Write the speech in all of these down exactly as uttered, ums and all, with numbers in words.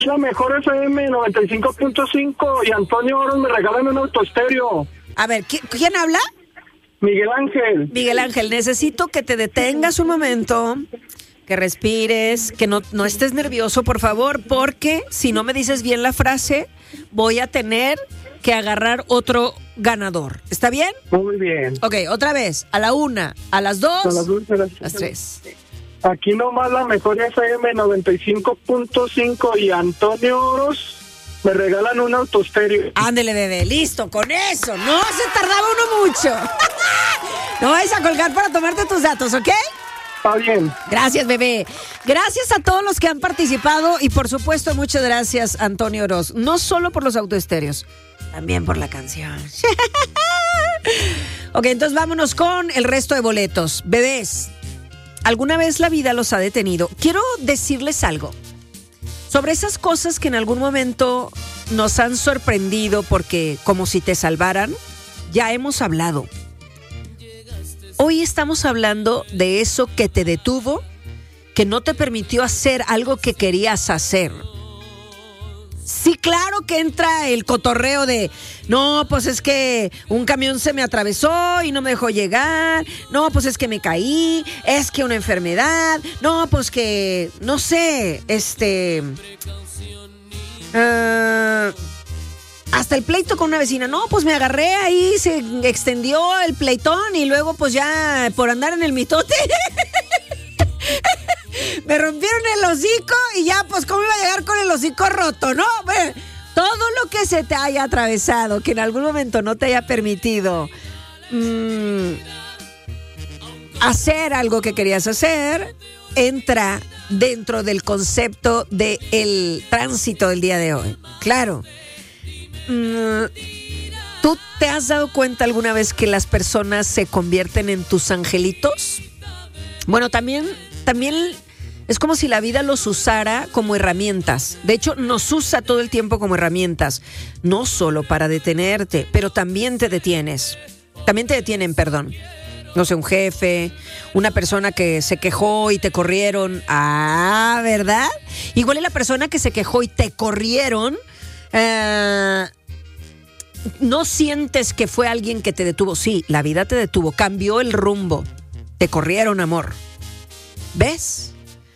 La mejor F M noventa y cinco punto cinco y Antonio Oros me regalan un autoestéreo. A ver, ¿qui- ¿quién habla? Miguel Ángel. Miguel Ángel, necesito que te detengas un momento, que respires, que no, no estés nervioso, por favor, porque si no me dices bien la frase, voy a tener que agarrar otro ganador. ¿Está bien? Muy bien. Ok, otra vez, a la una, a las dos, A las dos, a las, las tres. Aquí nomás la mejor F M noventa y cinco punto cinco y Antonio Oros me regalan un autoestéreo. Ándele, bebé, listo, con eso. No se tardaba uno mucho. No vayas a colgar para tomarte tus datos, ¿ok? Está bien. Gracias, bebé. Gracias a todos los que han participado y por supuesto muchas gracias, Antonio Oros. No solo por los autoestéreos, también por la canción. Ok, entonces vámonos con el resto de boletos. Bebés, ¿alguna vez la vida los ha detenido? Quiero decirles algo sobre esas cosas que en algún momento nos han sorprendido porque como si te salvaran. Ya hemos hablado. Hoy estamos hablando de eso que te detuvo, que no te permitió hacer algo que querías hacer. Sí, claro que entra el cotorreo de, no, pues es que un camión se me atravesó y no me dejó llegar, no, pues es que me caí, es que una enfermedad, no, pues que, no sé, este... Uh, hasta el pleito con una vecina, no, pues me agarré ahí, se extendió el pleitón y luego pues ya por andar en el mitote me rompieron el hocico y ya pues cómo iba a llegar con el hocico roto, ¿no? Bueno, todo lo que se te haya atravesado, que en algún momento no te haya permitido mmm, hacer algo que querías hacer, entra dentro del concepto del tránsito del día de hoy. Claro. ¿Tú te has dado cuenta alguna vez que las personas se convierten en tus angelitos? Bueno, también, también es como si la vida los usara como herramientas. De hecho, nos usa todo el tiempo como herramientas. No solo para detenerte, pero también te detienes. También te detienen, perdón. No sé, un jefe, una persona que se quejó y te corrieron. Ah, ¿verdad? Igual es la persona que se quejó y te corrieron. Uh, no sientes que fue alguien que te detuvo. Sí, la vida te detuvo, cambió el rumbo, te corrieron, amor. ¿Ves?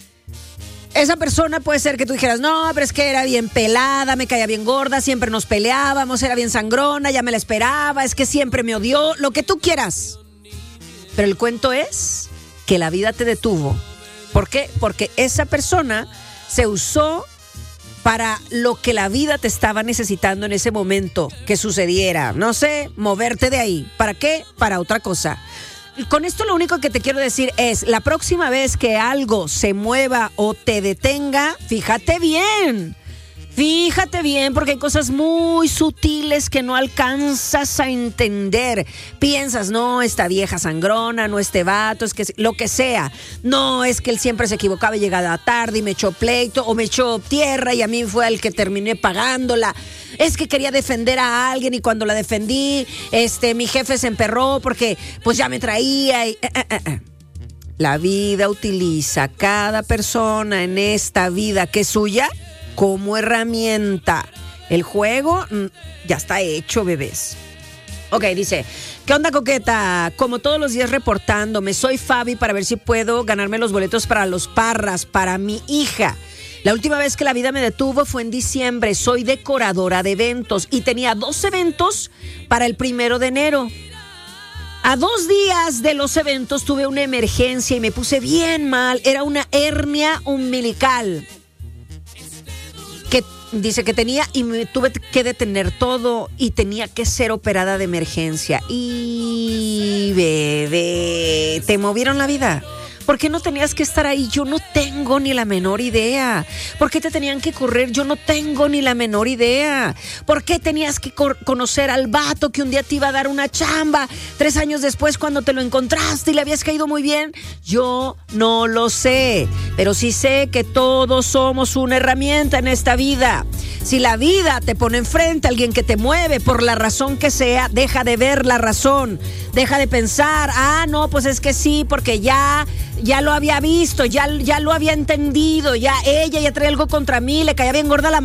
Esa persona puede ser que tú dijeras, no, pero es que era bien pelada, me caía bien gorda, siempre nos peleábamos, era bien sangrona, ya me la esperaba, es que siempre me odió, lo que tú quieras. Pero el cuento es que la vida te detuvo. ¿Por qué? Porque esa persona se usó para lo que la vida te estaba necesitando en ese momento que sucediera. No sé, moverte de ahí. ¿Para qué? Para otra cosa. Con esto lo único que te quiero decir es, la próxima vez que algo se mueva o te detenga, fíjate bien. Fíjate bien, porque hay cosas muy sutiles que no alcanzas a entender. Piensas, no, esta vieja sangrona, no este vato, es que lo que sea. No, es que él siempre se equivocaba y llegaba tarde y me echó pleito o me echó tierra y a mí fue el que terminé pagándola. Es que quería defender a alguien y cuando la defendí, este, mi jefe se emperró porque pues ya me traía y... Eh, eh, eh. La vida utiliza a cada persona en esta vida que es suya como herramienta. El juego mm, ya está hecho, bebés. Ok, dice, ¿qué onda, coqueta? Como todos los días reportándome, soy Fabi para ver si puedo ganarme los boletos para los Parras, para mi hija. La última vez que la vida me detuvo fue en diciembre. Soy decoradora de eventos y tenía dos eventos para el primero de enero. A dos días de los eventos tuve una emergencia y me puse bien mal. Era una hernia umbilical que dice que tenía y me tuve que detener todo y tenía que ser operada de emergencia. Y bebé, ¿te movieron la vida? ¿Por qué no tenías que estar ahí? Yo no tengo ni la menor idea. ¿Por qué te tenían que correr? Yo no tengo ni la menor idea. ¿Por qué tenías que cor- conocer al vato que un día te iba a dar una chamba tres años después cuando te lo encontraste y le habías caído muy bien? Yo no lo sé, pero sí sé que todos somos una herramienta en esta vida. Si la vida te pone enfrente a alguien que te mueve por la razón que sea, deja de ver la razón, deja de pensar, ah, no, pues es que sí, porque ya... ya lo había visto, ya, ya lo había entendido, ya ella ya traía algo contra mí, le caía bien gorda la